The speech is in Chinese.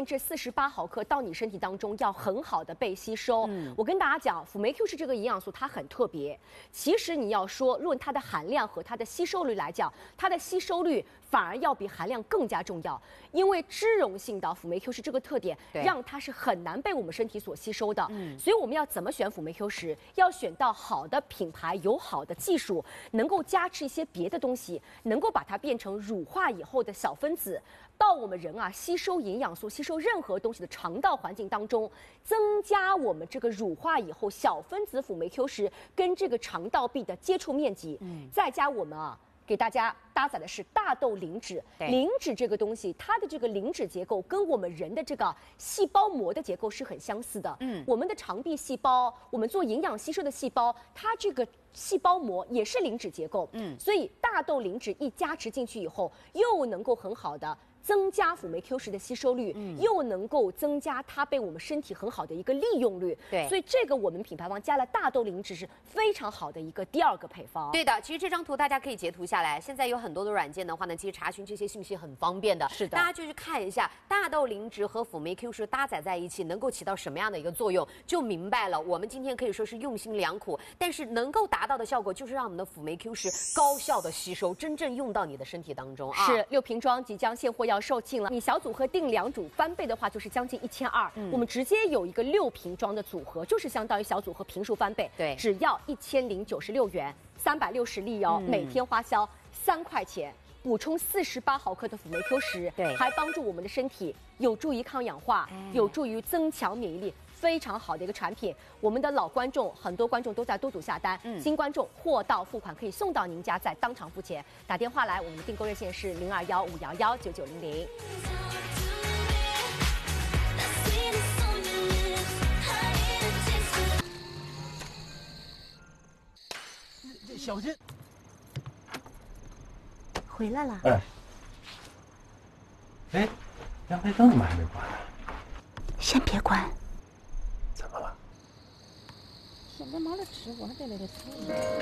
面这48毫克到你身体当中要很好的被吸收。我跟大家讲，辅酶 Q 是这个营养素，它很特别。其实你要说论它的含量和它的吸收率来讲，它的吸收率反而要比含量更加重要，因为脂溶性的辅酶 Q 是这个特点，让它是很难被我们身体所吸收的。所以我们要怎么选辅酶 Q 时，要选到好的品牌，有好的技术，能够加持一些别的东西，能够把它变成乳化以后的小分子，到我们人啊吸收营养素、吸收任何东西的肠道环境当中，增加我们这个乳化以后小分子辅酶 Q 十跟这个肠道壁的接触面积，再加我们啊。给大家搭载的是大豆磷脂，磷脂这个东西，它的这个磷脂结构跟我们人的这个细胞膜的结构是很相似的。我们的肠壁细胞，我们做营养吸收的细胞，它这个细胞膜也是磷脂结构。所以大豆磷脂一加持进去以后，又能够很好的增加辅酶 Q 十的吸收率，又能够增加它被我们身体很好的一个利用率。所以这个我们品牌方加了大豆磷脂是非常好的一个第二个配方。 对的，其实这张图大家可以截图下来。现在有很多的软件的话呢，其实查询这些信息很方便的。 是的， 大家就去看一下大豆磷脂和辅酶 Q 十搭载在一起能够起到什么样的一个作用，就明白了。我们今天可以说是用心良苦，但是能够达到的效果就是让我们的辅酶 Q 十高效的吸收，真正用到你的身体当中啊。 是6瓶装即将现货要售罄了，你小组合订2组翻倍的话就是将近1200。我们直接有一个6瓶装的组合，就是相当于小组合平数翻倍， 对， 只要1096元，360粒哦，每天花销3块钱。补充48毫克的辅酶 Q 十，还帮助我们的身体有助于抗氧化，有助于增强免疫力，非常好的一个产品。我们的老观众，很多观众都在督促下单，新观众货到付款可以送到您家，再当场付钱。打电话来，我们的订购热线是0215119900。 小心。 回来了。 哎，阳台灯怎么还没关呢？ 先别关。 怎么了？ 现在忙着吃，我还得来这吃。